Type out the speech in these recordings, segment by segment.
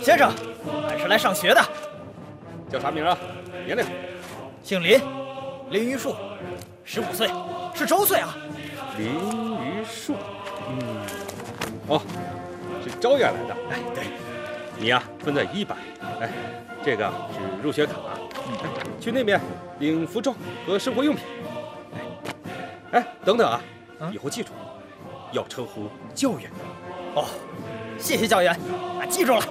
先生，俺是来上学的。 叫啥名啊？年龄？ 姓林，林榆树，15岁，是周岁啊。 林榆树，哦，是招远来的。 哎，对， 你呀，分在100。哎，这个是入学卡。去那边领服装和生活用品。哎，等等啊，以后记住，要称呼教员。 哦，谢谢教员，俺记住了。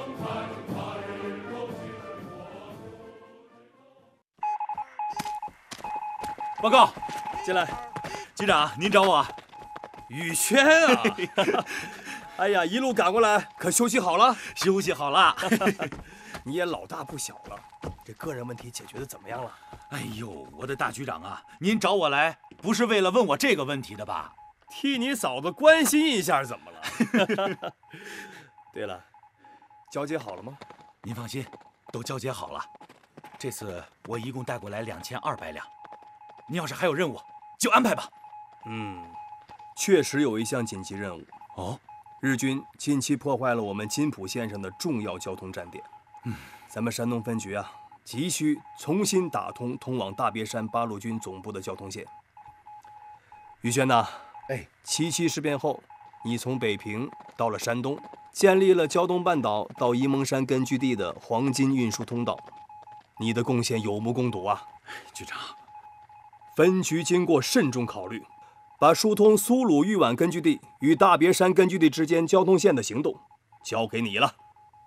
报告， 进来。 局长，您找我啊？ 宇轩啊！哎呀，一路赶过来，可休息好了？ 休息好了。 你也老大不小了，这个人问题解决的怎么样了？ 哎呦，我的大局长啊，您找我来不是为了问我这个问题的吧？ 替你嫂子关心一下，怎么了？对了，交接好了吗？ 您放心，都交接好了。这次我一共带过来2200两，您要是还有任务，就安排吧。 确实有一项紧急任务。 哦， 日军近期破坏了我们金浦线上的重要交通站点。咱们山东分局啊，急需重新打通通往大别山八路军总部的交通线。宇轩呐，77事变后，你从北平到了山东，建立了胶东半岛到沂蒙山根据地的黄金运输通道，你的贡献有目共睹啊！ 局长， 分局经过慎重考虑，把疏通苏鲁豫皖根据地与大别山根据地之间交通线的行动交给你了。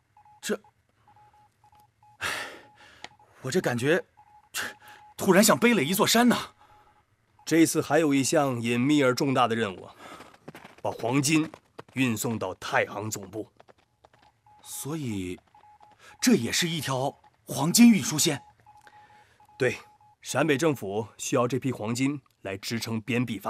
我这感觉，突然像背了一座山呐。 这次还有一项隐秘而重大的任务，把黄金运送到太行总部。 所以，这也是一条黄金运输线。 对，陕北政府需要这批黄金来支撑边壁发展。